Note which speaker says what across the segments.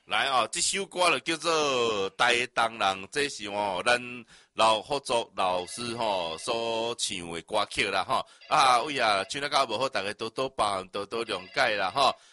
Speaker 1: 来哦，这首歌就叫做《台东人》，这是咱老合作老师所唱的歌曲啦位啊，唱得较无好，大家多多包涵，多多谅解啦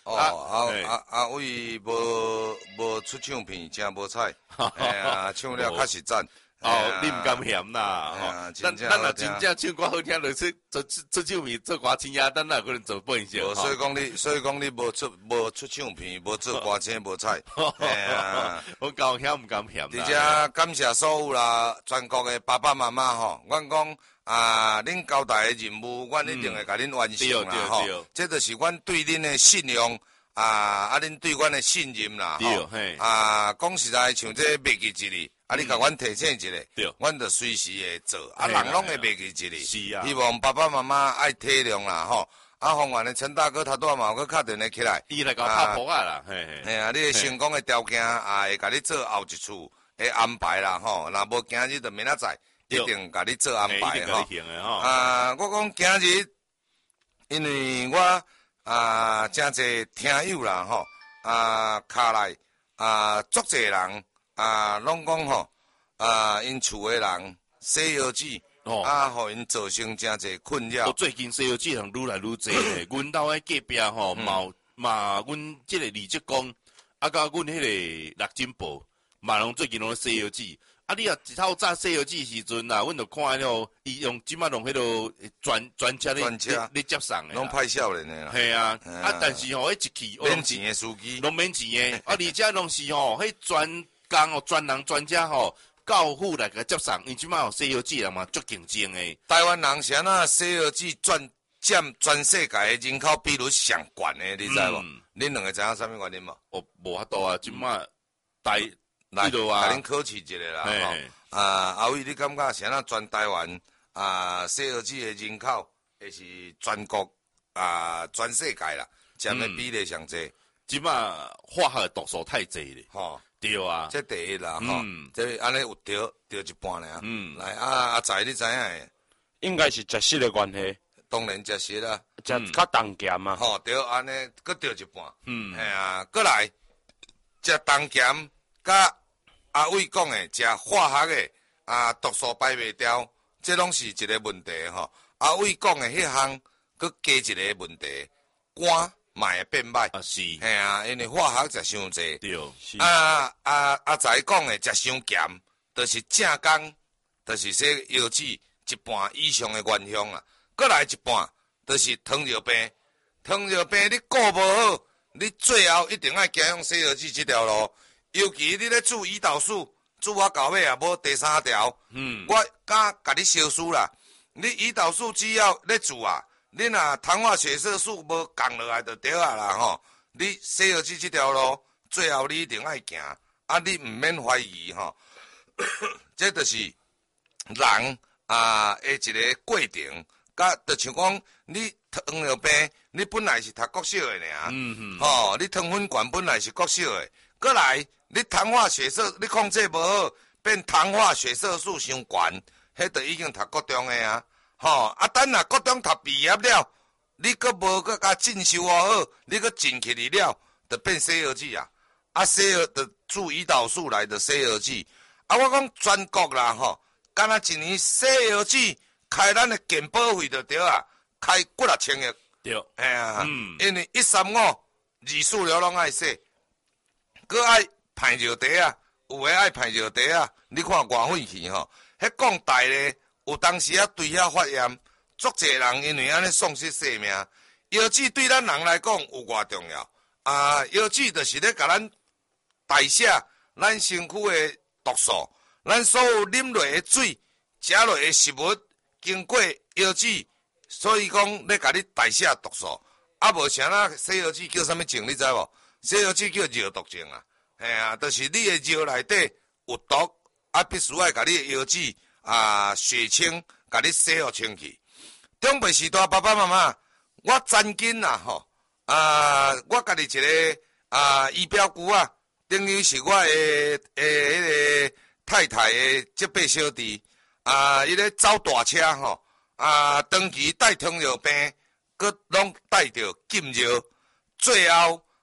Speaker 2: 位无出唱片，真无彩，唱了较实赞。
Speaker 1: 你唔甘嫌啦，咱若真正唱歌好听，就出唱片做歌星啊，咱哪可能做本事？
Speaker 2: 所以讲你无出唱片，无做歌星，无彩。
Speaker 1: 我高兴唔甘嫌啦。
Speaker 2: 而且感谢所有啦，全国的爸爸妈妈阮讲恁交代的任务，阮一定会甲恁完成啦这就是阮对恁的信用恁对阮的信任啦讲实在，像这袂记一日。你甲阮提醒一下，阮就随时会做。人拢会袂记一日。
Speaker 1: 是啊。
Speaker 2: 希望爸爸妈妈爱体谅啦，方圆的陈大哥头拄嘛有去敲电话起来。
Speaker 1: 伊来甲我拍扑啦，
Speaker 2: 你的成功的条件会甲你做后一次的安排啦，若无今日就明仔载一定甲你做安排我讲今日，因为我真侪听友啦卡来足侪人。拢讲因厝诶人《西游记》互因造成真侪困扰。
Speaker 1: 最近《西游记》人愈来愈侪咧，阮兜诶隔壁嘛，阮即个李职工，甲阮迄个六金宝，嘛拢最近拢《西游记》。你若一透早《西游记》时阵阮就看迄伊用即马用迄专车咧接送诶，
Speaker 2: 拢派少年诶啦。
Speaker 1: 系啊，但是迄一期
Speaker 2: 免钱诶司机，
Speaker 1: 拢免钱诶，而且拢是迄专人专家教父来甲接送，因即马西游记人嘛足竞争诶。
Speaker 2: 台湾人是安西游记占全世界诶人口比率上悬诶，你知无？恁两个知影啥物原因无？
Speaker 1: 无法度即马来
Speaker 2: 甲恁考试一下啦。阿伟，你感觉是安全台湾西游记诶人口，会是全国全世界啦，占诶比例上济。
Speaker 1: 即马化学毒素太济咧，对啊，
Speaker 2: 这第一啦，这安尼有调一半咧。来阿仔，你知影？
Speaker 3: 应该是食食的关系，
Speaker 2: 当然食食啦，
Speaker 3: 食较重咸啊。
Speaker 2: 对，安尼搁调一半。搁来食重咸，甲阿伟讲的食化学的毒素排袂掉，这拢是一个问题阿伟讲的迄项，搁加一个问题，肝。嘛会变歹
Speaker 1: 是，
Speaker 2: 因为化学食伤济。
Speaker 1: 对，
Speaker 2: 阿仔讲的食伤咸，就是正讲，就是说药剂一半以上的原凶啦。搁来一半，就是糖尿病。糖尿病你顾无好，你最后一定要行用西药剂这条路。尤其你咧煮胰岛素，煮到尾也无第三条。我甲你烧输啦。你胰岛素只要咧煮你若糖化血色素无降落来就对啦你西药剂这条路，最后你一定爱行，你毋免怀疑这就是人的一个过程。就像讲你糖尿病，你本来是读国小的尔，你糖分管本来是国小的，过来你糖化血色你控制无好，变糖化血色素伤悬，迄就已经读国中的等若国中读毕业了，你阁无阁甲进修好，你阁进去了，就变西药剂西药就注胰岛素来的西药剂。我讲全国啦敢若一年西药剂开咱的健保费就对开几啊千亿。
Speaker 1: 对，
Speaker 2: 因为135二四了拢爱洗，阁爱排尿茶有诶爱排尿茶你看偌费气迄讲大咧。有当时对遐发炎，足侪人因为安尼丧失性命。药剂对咱人来讲有偌重要药剂就是咧甲咱代谢咱身躯的毒素，咱所有啉落的水、食落的食物，经过药剂，所以讲咧甲你代谢毒素。无啥西药剂叫啥物症，你知无？西药剂叫药毒症就是你的药内底有毒，必须爱甲你的药剂。血清，甲你洗互清气。中辈时代爸爸妈妈，我真紧我家己一个仪表姑等于是我的迄个太太的这辈小弟伊咧走大车长期带糖尿病，佮拢带着禁药，最后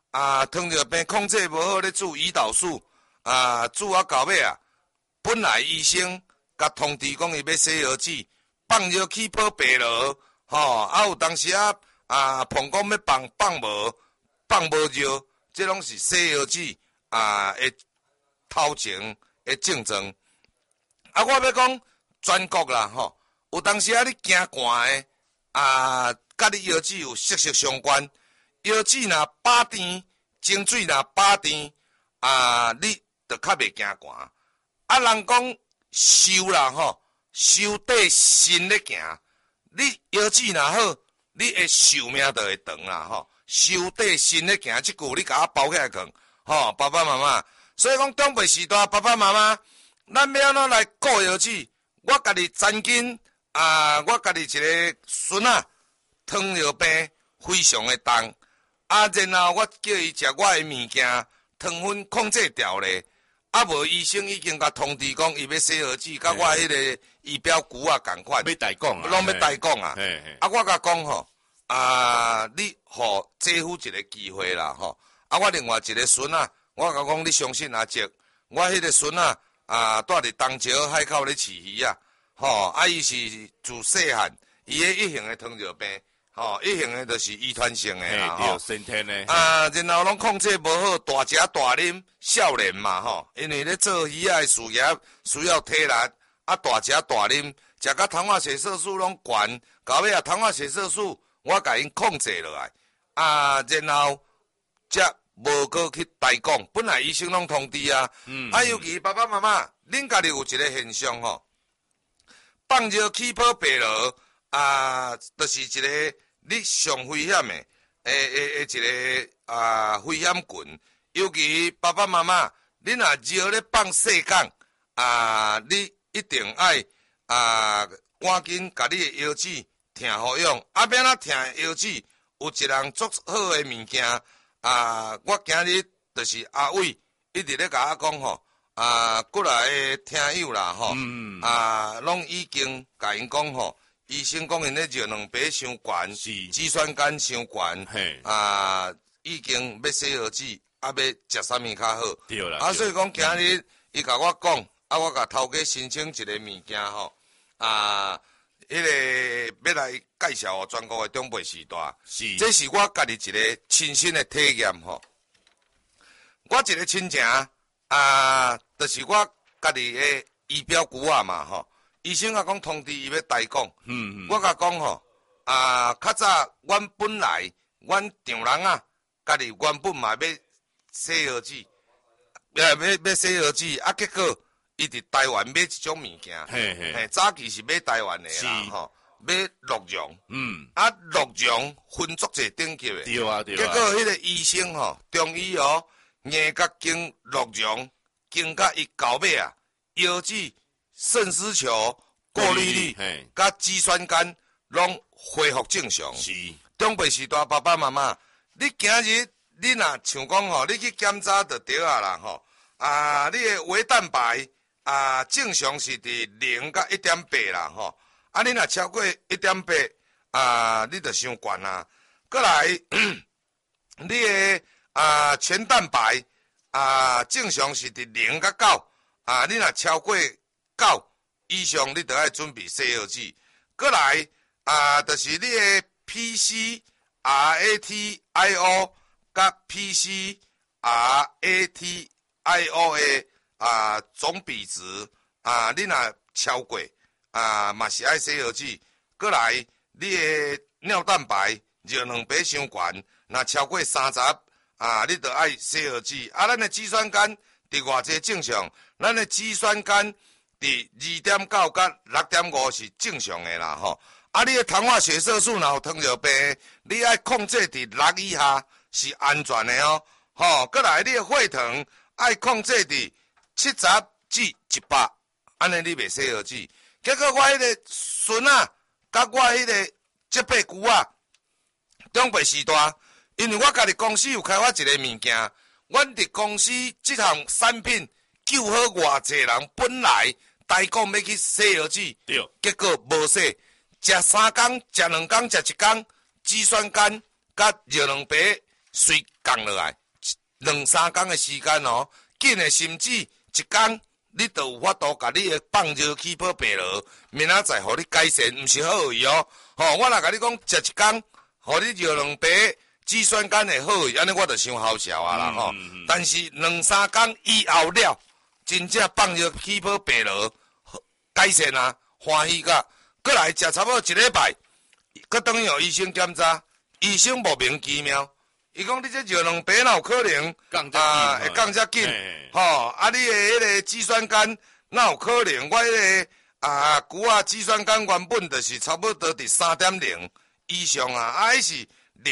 Speaker 2: 糖尿病控制无好咧煮胰岛素煮到尾本来医生甲通知讲伊要洗药剂，放药起泡白落，有当时碰讲要放无药，这拢是洗药剂的头前的症状。我要讲全国啦有当时你惊寒的甲你药剂有息息相关。药剂若饱甜，清水若饱甜，你就较袂惊寒。人讲寿啦寿底身咧行，你药剂若好，你的寿命就会长啦寿底身咧行，即句你甲我包起来讲爸爸妈妈。所以讲长辈时代，爸爸妈妈，咱要安怎来顾药剂？我家己曾经我家己一个孙糖尿病非常的重。然后我叫伊食我的物件，糖分控制掉咧。无医生已经甲通知讲，伊要洗药剂，甲我迄个仪表鼓共款。
Speaker 1: 要代讲
Speaker 2: 拢要代讲我甲讲你互姐夫一个机会啦我另外一个孙我甲讲你相信阿叔，我迄个孙住伫东桥海口咧饲鱼伊是自细汉，伊迄一型的糖尿病。一型的就是遗传性的啦
Speaker 1: 先天的
Speaker 2: 然后拢控制无好，大食大啉，少年嘛因为咧做鱼的事业需要体力，大食大啉，食甲糖化血色素拢悬，到尾糖化血色素我甲因控制落来然后才无过去代讲，本来医生拢通知尤其爸爸妈妈，恁家己有一个现象放尿起泡白落就是一个你上危险的一个危险群，尤其爸爸妈妈，你若尿咧放细杠你一定爱赶紧甲你的药剂停好用。要怎停药剂？有一人足好的物件我今日就是阿伟一直咧甲我讲过来的听友啦拢已经甲因讲医生讲因咧尿两杯伤悬，脂酸酐伤悬，已经要洗药剂，要食啥物较好？
Speaker 1: 对啦。
Speaker 2: 所以讲今日伊甲我讲，我甲头家申请一个物件迄个要来介绍全国的长辈时代，这是我家己一个亲身的体验我一个亲情就是我家己的仪表鼓嘛医生甲讲通知伊要代讲，我甲讲较早阮本来阮丈人家己原本嘛要洗药剂，要洗药剂结果伊伫台湾买一种物件，早期是买台湾的啦买鹿茸，鹿茸分足侪等级的，
Speaker 1: 对啊，
Speaker 2: 结果迄个医生中医硬甲经鹿茸经甲伊到尾药剂。肾丝球、过滤率、甲脂酸酐拢恢复正常。长辈时代，爸爸妈妈，你今日你若像讲你去检查就对啦你的微蛋白正常是伫0到 1.8 啦你若超过 1.8你就伤悬过来你的全蛋白正常是伫0到9你若超过9以上，你就要准备洗药剂。过来就是你的 PCRATIO 甲 PCRATIO 的总比值你若超过嘛是爱洗药剂。过来你的尿蛋白尿两杯伤悬，若超过30你就爱洗药剂。咱的脂酸酐伫偌济正常，咱的脂酸酐伫 2.9 到 6.5 是正常的啦你的糖化血色素若有糖尿病，你爱控制伫6以下是安全的过来你的血糖爱控制伫70至100，安尼你袂洗药剂。结果我迄个孙甲我迄个这辈舅长辈时代，因为我家己公司有开发一个物件，阮伫公司这项产品救好偌济人，本来代讲要去洗药剂，结果无洗，食3天、食2天、食1天，脂酸酐甲尿两杯随降落来， 2-3天的时间哦，紧的甚至一天，你就有法度甲你的放尿起泡白落，明仔载互你改善，毋是好意哦。吼，我若甲你讲食一天，互你尿2杯，脂酸酐会好意，安尼我就伤好笑啊啦吼。但是2-3天以后了，真正放尿起泡白落，改善啊，欢喜甲。过来食差不多1礼拜，搁等于予医生检查，医生莫名其妙。伊讲你这尿2杯哪有可能会降遮紧？吼，你的迄个脂酸酐哪有可能？我迄个牛仔脂酸酐原本就是差不多伫3.0以上啊，迄是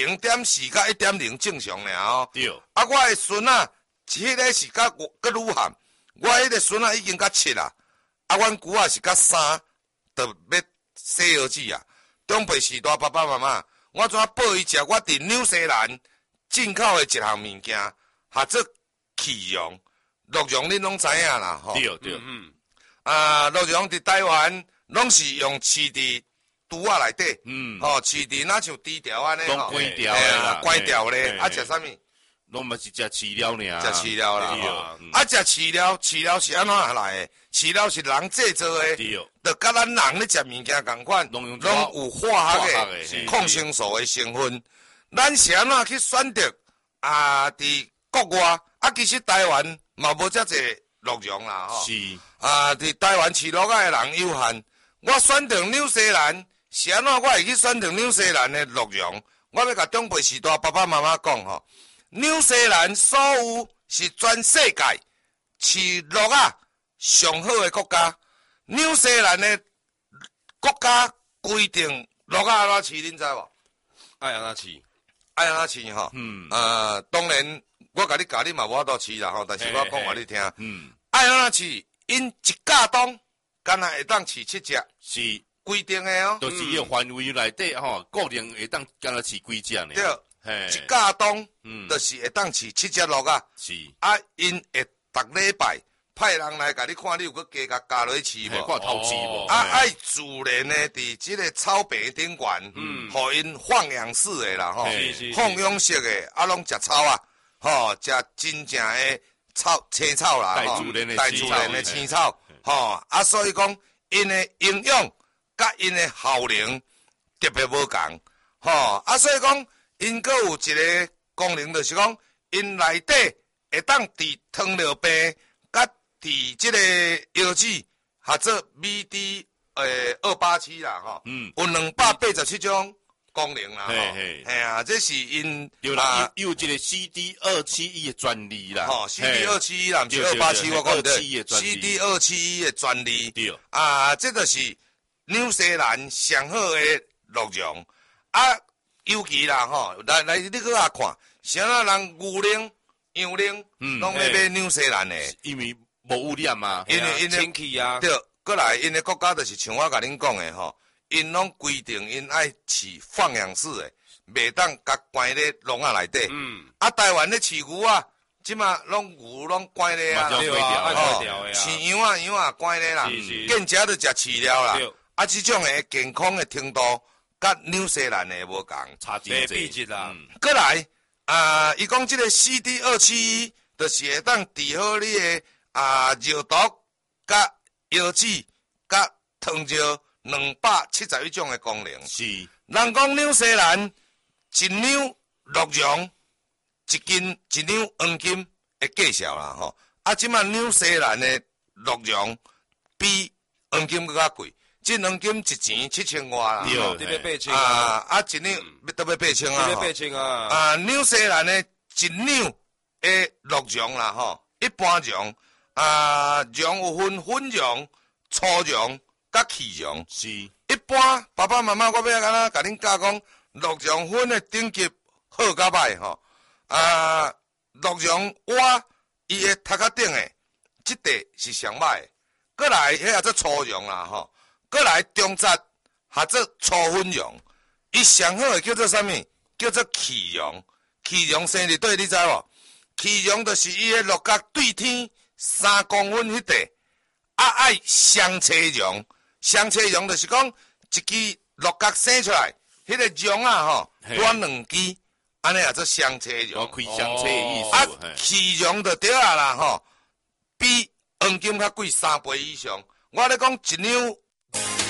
Speaker 2: 0.4到1.0正常尔哦。
Speaker 1: 对。
Speaker 2: 我的孙仔，迄个是较愈含，我迄个孙仔已经较7啦，阮牛仔是较3，就要洗儿子啊。长辈时代爸爸妈妈，我怎报伊食我伫纽西兰进口的一项物件，做气溶，鹿茸恁拢知影啦，吼。
Speaker 1: 对对，
Speaker 2: 鹿茸伫台湾拢是用饲伫猪仔内底，吼，饲伫若像猪条安尼吼，
Speaker 1: 关掉的啦，
Speaker 2: 关掉咧，食啥物？
Speaker 1: 拢嘛是食饲料尔，
Speaker 2: 食饲料啦，食饲料，饲料是安怎来的？饲料是人制作的，就甲咱人咧食物件共款，拢有化学的抗生素的成分。咱是安怎去选择伫国外其实台湾嘛无遮济鹿茸啦，吼。
Speaker 1: 是
Speaker 2: 伫台湾饲鹿仔的人有限，我选择纽西兰是安怎？我会去选择纽西兰的鹿茸。我要甲长辈时代爸爸妈妈讲吼。纽西兰所有是全世界饲鹿仔上好的国家。纽西兰的国家规定鹿仔安怎饲，恁知无？
Speaker 3: 爱安怎饲？
Speaker 2: 爱安怎饲吼？当然我甲你教你嘛无法度饲啦吼，但是我讲互你听。爱安怎饲？因一架当干那会当饲7只，
Speaker 1: 是
Speaker 2: 规定的哦。
Speaker 1: 就是伊个范围内底吼，固定会当干那饲几只呢？
Speaker 2: 对。一架当，就是会当饲7只鹿仔。
Speaker 1: 是
Speaker 2: 因会逐礼拜派人来甲你看，你有搁加落去饲无？
Speaker 1: 看透饲无？
Speaker 2: 爱自然的伫即个草坪顶悬，互因放养式的啦吼，放养式的，拢食草啊，吼，食真正的青草啦，
Speaker 1: 带自
Speaker 2: 然的青草，吼，所以讲因的营养甲因的效能特别无共，吼，所以讲。因阁有一个功能，就是讲，因内底会当治糖尿病，甲治即个腰子，做 BD287 啦，吼，有287种功能啦，吼，这是因
Speaker 1: 有一个 CD271 的专利啦，
Speaker 2: 吼 ，CD271 啦，毋是287，我讲对 ，CD271 的专利，这就是纽西兰上好的鹿茸尤其啦吼，来你搁下看，啥啊人牛奶、羊奶，拢要买纽西兰的，
Speaker 1: 因为无污染嘛，
Speaker 2: 因
Speaker 3: 天气啊，
Speaker 2: 对，过来因的国家就是像我甲恁讲的吼，因拢规定因爱饲放养式的，袂当甲关咧笼仔内底。台湾咧饲牛啊，即马拢牛拢关咧啊，
Speaker 1: 对
Speaker 2: 啊，饲羊啊关咧啦，见食就食饲料啦，即种的健康的程度。甲纽西兰的无共，
Speaker 1: 差真
Speaker 3: 济啦。
Speaker 2: 过来伊讲即个 CD271，就是会当治好你的尿毒、甲腰子、甲糖尿271种的功能。
Speaker 1: 是，
Speaker 2: 人讲纽西兰一两鹿茸，一两黄金的介绍啦吼。即马纽西兰的鹿茸比黄金更较贵。这黄金一钱7000外啦，
Speaker 3: 对，得要8000啊，
Speaker 2: 一两都要8000啊，
Speaker 3: 得要8000啊。
Speaker 2: 纽西兰的一两的鹿茸啦吼，一般茸茸有分粉茸、粗茸、甲气茸。
Speaker 1: 是，
Speaker 2: 一般爸爸妈妈，我要甲恁教讲，鹿茸粉的等级好甲歹吼。鹿茸蛙伊的头壳顶的，即块是上歹的，过来迄也做粗茸啦吼。过来中杂做粗粉茸，伊上好的叫做啥物？叫做气茸。气茸生伫对，你知无？气茸就是伊的鹿角对天3公分迄块，爱双车茸。双车茸就是讲一支鹿角生出来，迄个茸啊吼，短2支， 安尼也做双车
Speaker 1: 我
Speaker 2: 绒。
Speaker 1: 开双车的意
Speaker 2: 啊
Speaker 1: 思，嘿，
Speaker 2: 气绒就对啊啦吼，比黄金较贵3倍以上。我咧讲一两